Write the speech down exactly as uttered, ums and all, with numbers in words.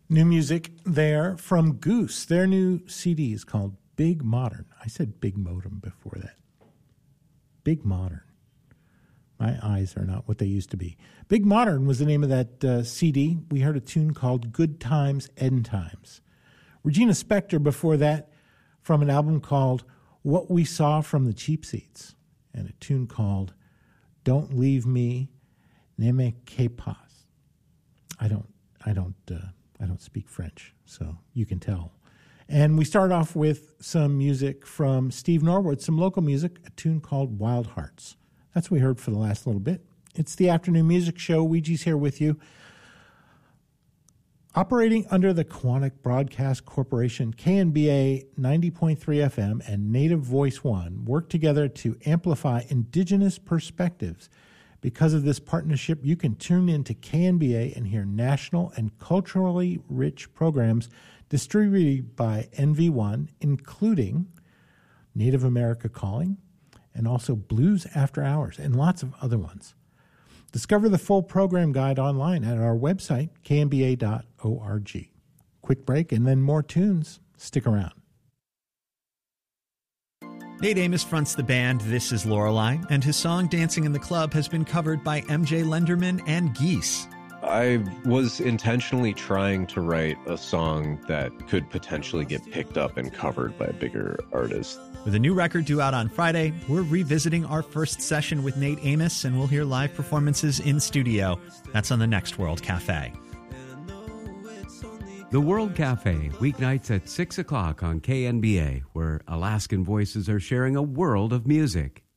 New music there from Goose. Their new C D is called Big Modern. I said Big Modem before that. Big Modern. My eyes are not what they used to be. Big Modern was the name of that uh, C D. We heard a tune called Good Times, End Times. Regina Spektor before that from an album called What We Saw from the Cheap Seats, and a tune called Don't Leave Me, Ne Me Quitte Pas. I don't, I don't, uh, I don't speak French, so you can tell. And we start off with some music from Steve Norwood, some local music, a tune called Wild Hearts. That's what we heard for the last little bit. It's the Afternoon Music Show. Ouija's here with you. Operating under the Quantic Broadcast Corporation, K N B A ninety point three F M and Native Voice One work together to amplify indigenous perspectives. Because of this partnership, you can tune into K N B A and hear national and culturally rich programs distributed by N V one, including Native America Calling, and also Blues After Hours, and lots of other ones. Discover the full program guide online at our website, k n b a dot org. Quick break and then more tunes. Stick around. Nate Amos fronts the band This Is Lorelei, and his song Dancing in the Club has been covered by M J Lenderman and Geese. I was intentionally trying to write a song that could potentially get picked up and covered by a bigger artist. With a new record due out on Friday, we're revisiting our first session with Nate Amos, and we'll hear live performances in studio. That's on the Next World Cafe. The World Cafe, weeknights at six o'clock on K N B A, where Alaskan voices are sharing a world of music.